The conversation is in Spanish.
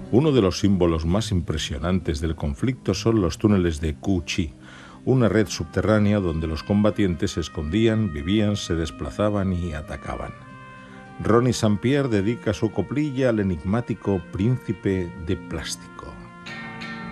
Uno de los símbolos más impresionantes del conflicto son los túneles de Cu Chi, una red subterránea donde los combatientes se escondían, vivían, se desplazaban y atacaban. Ronnie St. Pierre dedica su coplilla al enigmático príncipe de plástico.